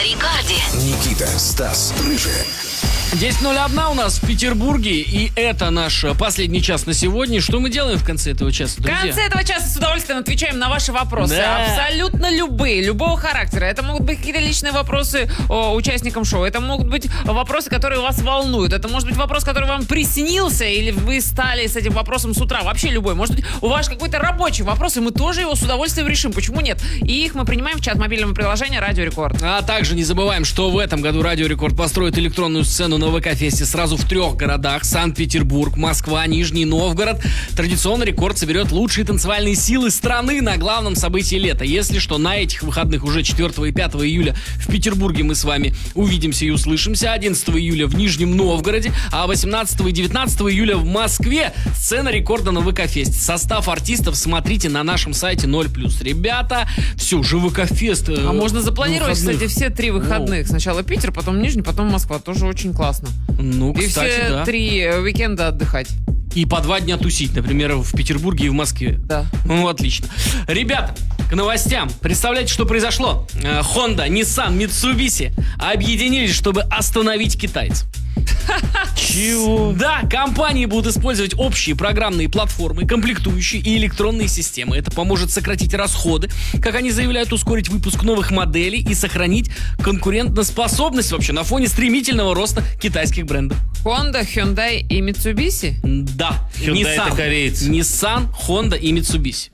рекорде. Никита, Стас, Рыжий. 10:01 у нас в Петербурге, и это наш последний час на сегодня. Что мы делаем в конце этого часа, друзья? В конце этого часа с удовольствием отвечаем на ваши вопросы. Да. Абсолютно любые, любого характера. Это могут быть какие-то личные вопросы участникам шоу. Это могут быть вопросы, которые вас волнуют. Это может быть вопрос, который вам приснился, или вы стали с этим вопросом с утра. Вообще любой. Может быть, у вас какой-то рабочий вопрос, и мы тоже его с удовольствием решим. Почему нет? И их мы принимаем в чат мобильного приложения «Радио Рекорд». А также не забываем, что в этом году Радио Рекорд построит электронную сцену на ВК-фесте сразу в 3 городах: Санкт-Петербург, Москва, Нижний Новгород. Традиционно Рекорд соберет лучшие танцевальные силы страны на главном событии лета. Если что, на этих выходных уже 4 и 5 июля в Петербурге мы с вами увидимся и услышимся. 11 июля в Нижнем Новгороде, а 18 и 19 июля в Москве сцена Рекорда на ВК-фесте. Состав артистов смотрите на нашем сайте 0+. Ребята, все, уже ВК-фест. А можно запланировать, кстати, все 3 выходных. Сначала Питер, потом Нижний, потом Москва. Тоже очень классно. Ну, И кстати, все да. 3 уикенда отдыхать. И по 2 дня тусить, например, в Петербурге и в Москве. Да. Ну, отлично. Ребята, к новостям. Представляете, что произошло? Honda, Nissan, Mitsubishi объединились, чтобы остановить китайцев. Чего? Да, компании будут использовать общие программные платформы, комплектующие и электронные системы. Это поможет сократить расходы, как они заявляют, ускорить выпуск новых моделей и сохранить конкурентоспособность вообще на фоне стремительного роста китайских брендов. Honda, Hyundai и Mitsubishi? Да, Hyundai Nissan, это корейцы. Nissan, Honda и Mitsubishi.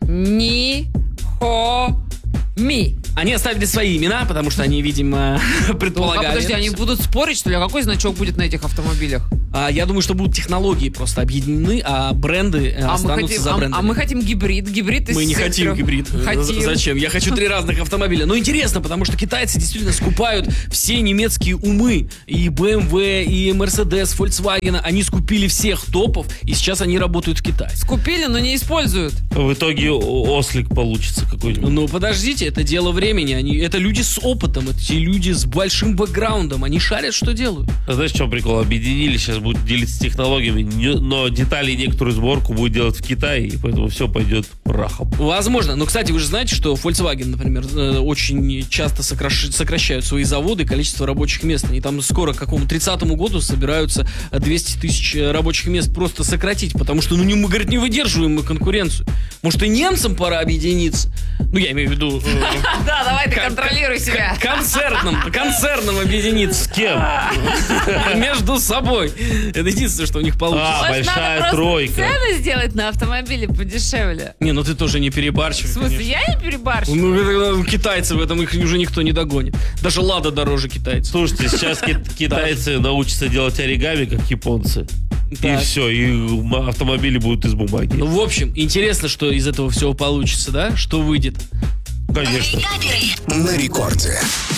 Ми. Они оставили свои имена, потому что они, видимо, предполагали. Подожди, это они всё. будут спорить, что ли? А какой значок будет на этих автомобилях? Я думаю, что будут технологии просто объединены, а бренды останутся за брендами. А мы хотим гибрид. Гибрид из Мы не всех хотим 3. гибрид. Хотим. Зачем? Я хочу 3 разных автомобиля. Но интересно, потому что китайцы действительно скупают все немецкие умы. И BMW, и Mercedes, Volkswagen. Они скупили всех топов, и сейчас они работают в Китае. Скупили, но не используют. В итоге ослик получится какой-нибудь. Ну, подождите, это дело времени. Это люди с опытом, эти люди с большим бэкграундом. Они шарят, что делают. А знаешь, в чем прикол? Объединились, сейчас будут делиться технологиями, но детали, некоторую сборку будет делать в Китае, и поэтому все пойдет прахом. Возможно. Но, кстати, вы же знаете, что Volkswagen, например, очень часто сокращают свои заводы, количество рабочих мест. Они там скоро, к какому 30-му году собираются 200 тысяч рабочих мест просто сократить, потому что, мы, говорит, не выдерживаем мы конкуренцию. Может, и немцам пора объединиться? Ну, я имею в виду... Да, давай ты контролируй себя. Концерном объединиться. С кем? Между собой. Это единственное, что у них получится. Может, Большая надо просто тройка. цены сделать на автомобиле подешевле. Не, ну ты тоже не перебарщивай. В смысле, конечно. я не перебарщиваю? Ну, китайцы в этом, их уже никто не догонит. Даже Лада дороже китайцев. Слушайте, сейчас китайцы научатся делать оригами, как японцы. И Так. все, и автомобили будут из бумаги. Ну, в общем, интересно, что из этого всего получится, да? Что выйдет. Конечно. Каперы. На рекорде.